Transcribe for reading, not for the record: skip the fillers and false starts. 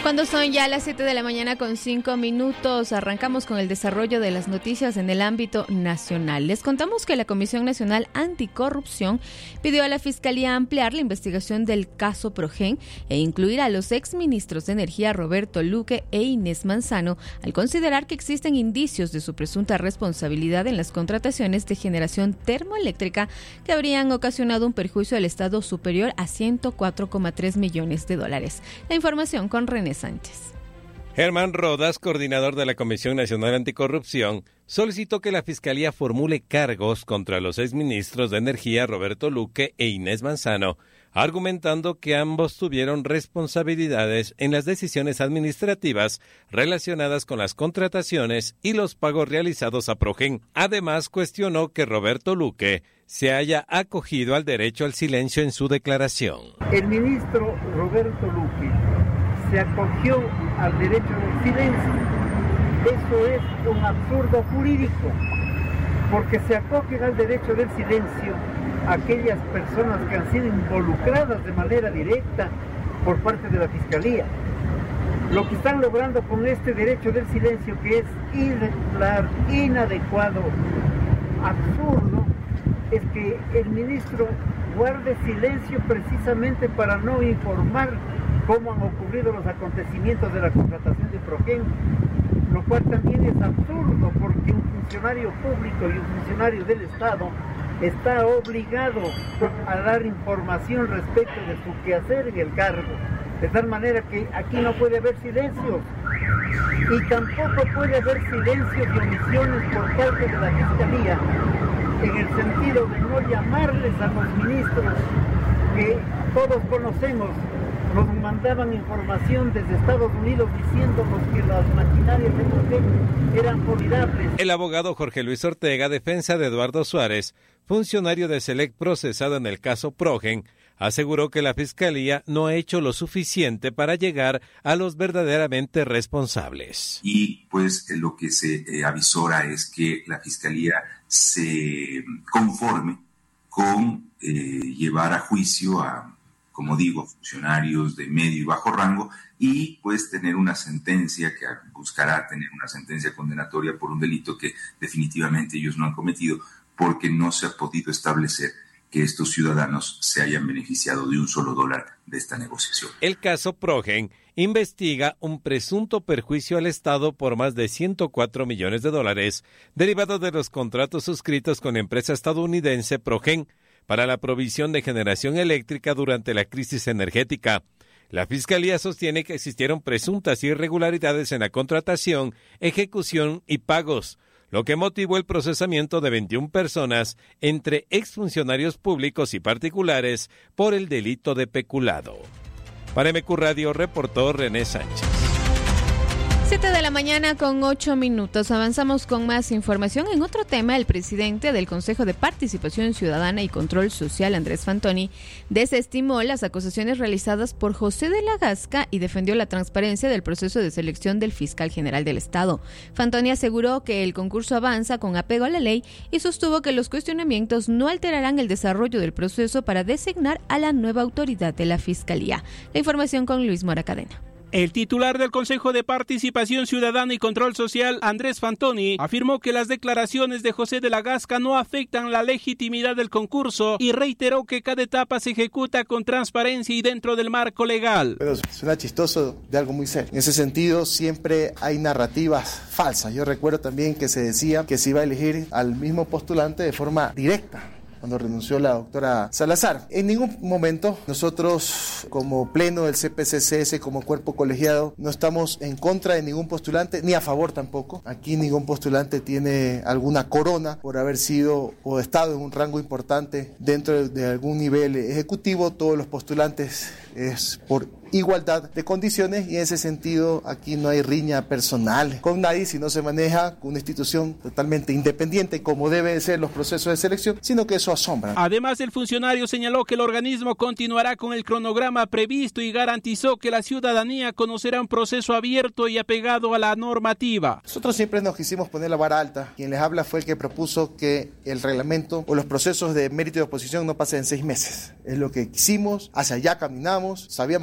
Cuando son ya las 7 de la mañana con 5 minutos, arrancamos con el desarrollo de las noticias en el ámbito nacional. Les contamos que la Comisión Nacional Anticorrupción pidió a la Fiscalía ampliar la investigación del caso Progen e incluir a los exministros de Energía Roberto Luque e Inés Manzano, al considerar que existen indicios de su presunta responsabilidad en las contrataciones de generación termoeléctrica que habrían ocasionado un perjuicio al Estado superior a $104,3 millones. La información con René Sánchez. Germán Rodas, coordinador de la Comisión Nacional Anticorrupción, solicitó que la Fiscalía formule cargos contra los exministros de Energía Roberto Luque e Inés Manzano, argumentando que ambos tuvieron responsabilidades en las decisiones administrativas relacionadas con las contrataciones y los pagos realizados a Progen. Además, cuestionó que Roberto Luque se haya acogido al derecho al silencio en su declaración. El ministro Roberto Luque se acogió al derecho del silencio. Eso es un absurdo jurídico, porque se acogen al derecho del silencio aquellas personas que han sido involucradas de manera directa por parte de la Fiscalía. Lo que están logrando con este derecho del silencio, que es irregular, inadecuado, absurdo, es que el ministro guarde silencio precisamente para no informar cómo han ocurrido los acontecimientos de la contratación de Progen, lo cual también es absurdo, porque un funcionario público y un funcionario del Estado está obligado a dar información respecto de su quehacer en el cargo, de tal manera que aquí no puede haber silencios, y tampoco puede haber silencios y omisiones por parte de la Fiscalía, en el sentido de no llamarles a los ministros que todos conocemos. Nos mandaban información desde Estados Unidos diciéndonos que las maquinarias de Progen eran formidables. El abogado Jorge Luis Ortega, defensa de Eduardo Suárez, funcionario de Select procesado en el caso Progen, aseguró que la Fiscalía no ha hecho lo suficiente para llegar a los verdaderamente responsables. Y pues lo que se avisora es que la Fiscalía se conforme con llevar a juicio a, como digo, funcionarios de medio y bajo rango, y pues tener una sentencia que buscará tener una sentencia condenatoria por un delito que definitivamente ellos no han cometido, porque no se ha podido establecer que estos ciudadanos se hayan beneficiado de un solo dólar de esta negociación. El caso Progen investiga un presunto perjuicio al Estado por más de $104 millones derivado de los contratos suscritos con la empresa estadounidense Progen para la provisión de generación eléctrica durante la crisis energética. La Fiscalía sostiene que existieron presuntas irregularidades en la contratación, ejecución y pagos, lo que motivó el procesamiento de 21 personas, entre exfuncionarios públicos y particulares, por el delito de peculado. Para MQ Radio, reportó René Sánchez. 7 de la mañana con 8 minutos. Avanzamos con más información. En otro tema, el presidente del Consejo de Participación Ciudadana y Control Social, Andrés Fantoni, desestimó las acusaciones realizadas por José de la Gasca y defendió la transparencia del proceso de selección del fiscal general del Estado. Fantoni aseguró que el concurso avanza con apego a la ley y sostuvo que los cuestionamientos no alterarán el desarrollo del proceso para designar a la nueva autoridad de la Fiscalía. La información con Luis Mora Cadena. El titular del Consejo de Participación Ciudadana y Control Social, Andrés Fantoni, afirmó que las declaraciones de José de la Gasca no afectan la legitimidad del concurso y reiteró que cada etapa se ejecuta con transparencia y dentro del marco legal. Pero suena chistoso de algo muy serio. En ese sentido, siempre hay narrativas falsas. Yo recuerdo también que se decía que se iba a elegir al mismo postulante de forma directa cuando renunció la doctora Salazar. En ningún momento nosotros, como pleno del CPCCS, como cuerpo colegiado, no estamos en contra de ningún postulante, ni a favor tampoco. Aquí ningún postulante tiene alguna corona por haber sido o estado en un rango importante dentro de algún nivel ejecutivo. Todos los postulantes es por igualdad de condiciones y en ese sentido aquí no hay riña personal con nadie, si no se maneja con una institución totalmente independiente como debe de ser los procesos de selección, sino que eso asombra. Además, el funcionario señaló que el organismo continuará con el cronograma previsto y garantizó que la ciudadanía conocerá un proceso abierto y apegado a la normativa. Nosotros siempre nos quisimos poner la vara alta. Quien les habla fue el que propuso que el reglamento o los procesos de mérito y oposición no pasen en 6 meses. Es lo que quisimos, hacia allá caminamos, sabíamos